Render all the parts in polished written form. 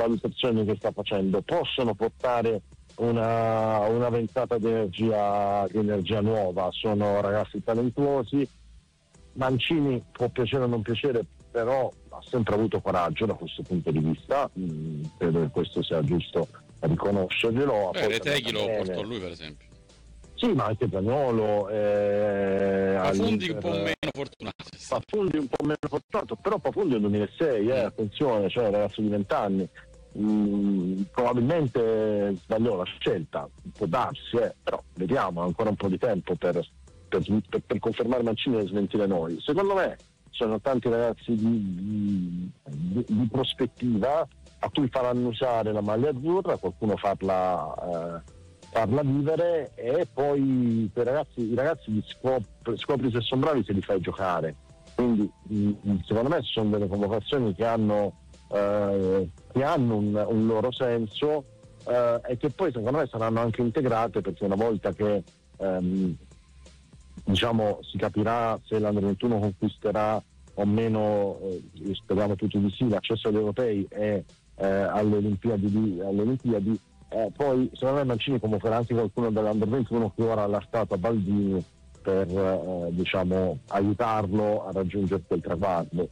valutazioni che sta facendo possono portare una ventata di energia nuova. Sono ragazzi talentuosi. Mancini può piacere o non piacere, però ha sempre avuto coraggio da questo punto di vista, credo che questo sia giusto riconoscerglielo. Reteghi lo portò lui, per esempio. Sì, ma anche Zaniolo, Pafundi un po' meno fortunato. Pafundi un po' meno fortunato, però Pafundi è 2006, attenzione, cioè ragazzo di 20 anni. Probabilmente sbagliò la scelta, può darsi, però vediamo, ancora un po' di tempo per confermare Mancini e smentire noi. Secondo me sono tanti ragazzi di prospettiva a cui faranno usare la maglia azzurra, qualcuno farla vivere, e poi i ragazzi scopri se sono bravi, se li fai giocare. Quindi secondo me sono delle convocazioni che hanno un loro senso, e che poi secondo me saranno anche integrate, perché una volta che si capirà se l'Under 21 conquisterà o meno, speriamo tutti di sì, l'accesso agli europei e alle Olimpiadi, poi secondo me Mancini convocherà anche qualcuno dell'Under 21 che ora l'ha stato a Baldini per aiutarlo a raggiungere quel traguardo.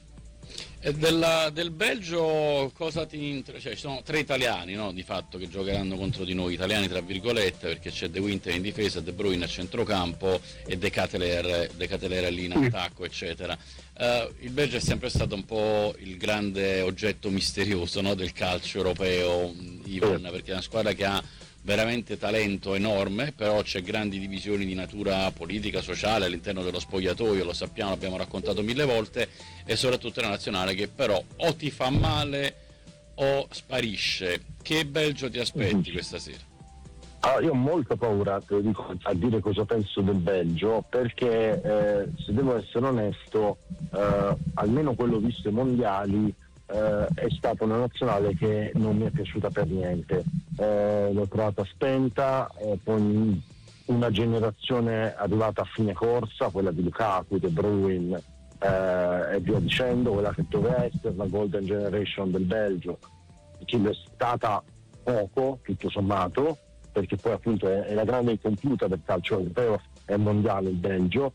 E del Belgio cosa ci sono 3 italiani, no, di fatto, che giocheranno contro di noi, italiani tra virgolette, perché c'è De Winter in difesa, De Bruyne a centrocampo e De Ketelaere lì in attacco, eccetera. Il Belgio è sempre stato un po' il grande oggetto misterioso, no, del calcio europeo, Ivan, perché è una squadra che ha veramente talento enorme, però c'è grandi divisioni di natura politica, sociale all'interno dello spogliatoio, lo sappiamo, l'abbiamo raccontato 1000 volte, e soprattutto la nazionale che però o ti fa male o sparisce. Che Belgio ti aspetti questa sera? Io ho molta paura, te lo dico, a dire cosa penso del Belgio, perché se devo essere onesto, almeno quello visto ai mondiali, è stata una nazionale che non mi è piaciuta per niente. L'ho trovata spenta, poi una generazione arrivata a fine corsa, quella di Lukaku, De Bruyne e via dicendo, quella che doveva essere la Golden Generation del Belgio, che è stata poco, tutto sommato, perché poi appunto è la grande incompiuta del calcio europeo e mondiale il Belgio.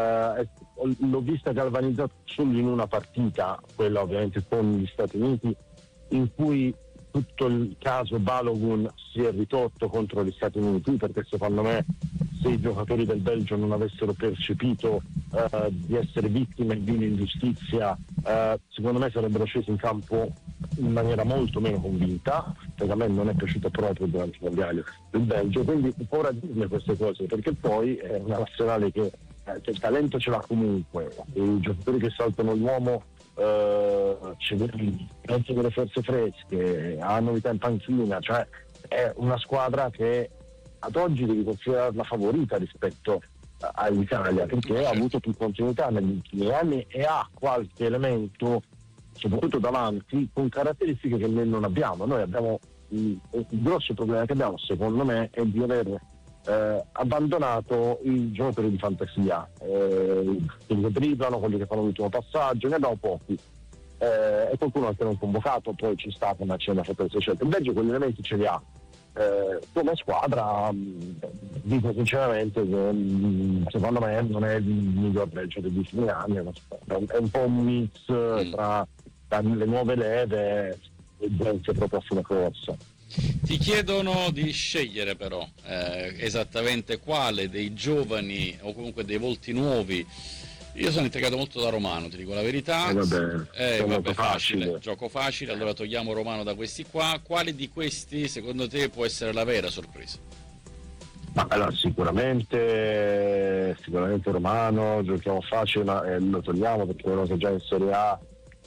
L'ho vista galvanizzata solo in una partita, quella ovviamente con gli Stati Uniti, in cui tutto il caso Balogun si è ritolto contro gli Stati Uniti, perché secondo me se i giocatori del Belgio non avessero percepito di essere vittime di un'ingiustizia, secondo me sarebbero scesi in campo in maniera molto meno convinta, perché a me non è piaciuto proprio durante il mondiale del Belgio, quindi ora dirle queste cose, perché poi è una nazionale che il talento ce l'ha comunque, i giocatori che saltano l'uomo, c'è delle forze fresche, ha novità in panchina, cioè è una squadra che ad oggi devi considerarla favorita rispetto all'Italia, perché ha avuto più continuità negli ultimi anni e ha qualche elemento, soprattutto davanti, con caratteristiche che noi non abbiamo. Noi abbiamo il grosso problema che abbiamo, secondo me, è di aver abbandonato i giocatori di fantasia, quelli che driblano, quelli che fanno l'ultimo passaggio, ne abbiamo pochi, e qualcuno anche non convocato, poi ci sta, ma c'è una fatto le scelte. Il Belgio quegli elementi ce li ha. Come squadra dico sinceramente che secondo me non è il miglior Belgio degli ultimi anni, è un po' un mix tra le nuove leve e gente proprio a fine corsa. Ti chiedono di scegliere però esattamente quale dei giovani o comunque dei volti nuovi. Io sono intrigato molto da Romano, ti dico la verità. Vabbè, facile, gioco facile, allora togliamo Romano da questi qua. Quale di questi secondo te può essere la vera sorpresa? Ma allora sicuramente Romano, giochiamo facile, ma lo togliamo perché quello che già in Serie A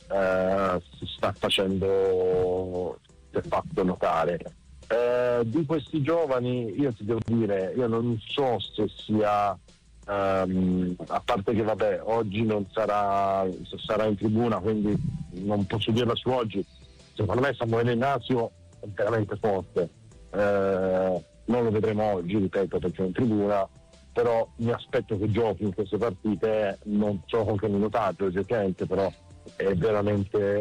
si sta facendo de facto notare. Di questi giovani io ti devo dire, io non so se sia a parte che vabbè oggi non sarà in tribuna, quindi non posso dirla su oggi. Secondo me Samuele Ignazio è veramente forte, non lo vedremo oggi, ripeto, perché è in tribuna, però mi aspetto che giochi in queste partite, non so con che minutaggio oggettivamente, però è veramente